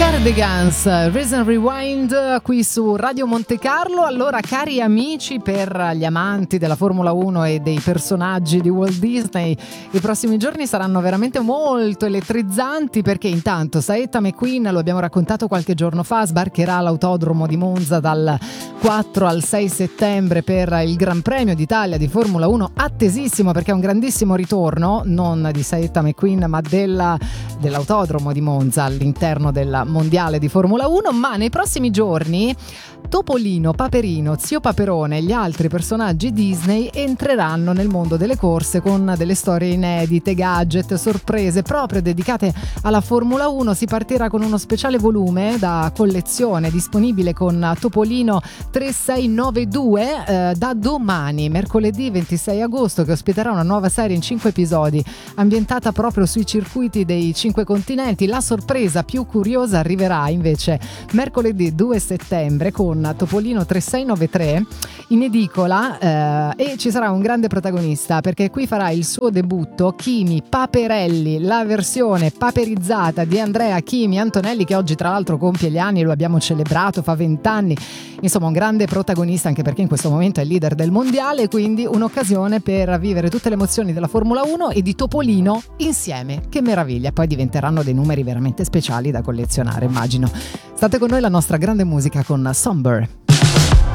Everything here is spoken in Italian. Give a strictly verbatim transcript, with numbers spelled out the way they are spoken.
Cardigans, Reason Rewind qui su Radio Monte Carlo. Allora, cari amici, per gli amanti della Formula uno e dei personaggi di Walt Disney, i prossimi giorni saranno veramente molto elettrizzanti, perché intanto Saetta McQueen, lo abbiamo raccontato qualche giorno fa, sbarcherà all'autodromo di Monza dal quattro al sei settembre per il Gran Premio d'Italia di Formula uno, attesissimo perché è un grandissimo ritorno, non di Saetta McQueen ma della, dell'autodromo di Monza all'interno della mondiale di Formula uno. Ma nei prossimi giorni Topolino, Paperino, Zio Paperone e gli altri personaggi Disney entreranno nel mondo delle corse con delle storie inedite, gadget, sorprese proprio dedicate alla Formula uno. Si partirà con uno speciale volume da collezione disponibile con Topolino trentasei novantadue eh, da domani, mercoledì ventisei agosto, che ospiterà una nuova serie in cinque episodi ambientata proprio sui circuiti dei cinque continenti. La sorpresa più curiosa arriverà invece mercoledì due settembre con Topolino trentasei novantatré in edicola eh, e ci sarà un grande protagonista, perché qui farà il suo debutto Kimi Paperelli, la versione paperizzata di Andrea Kimi Antonelli, che oggi tra l'altro compie gli anni, lo abbiamo celebrato, fa vent'anni, insomma un grande protagonista, anche perché in questo momento è il leader del mondiale, quindi un'occasione per vivere tutte le emozioni della Formula uno e di Topolino insieme. Che meraviglia, poi diventeranno dei numeri veramente speciali da collezionare, immagino. State con noi, la nostra grande musica con Somber.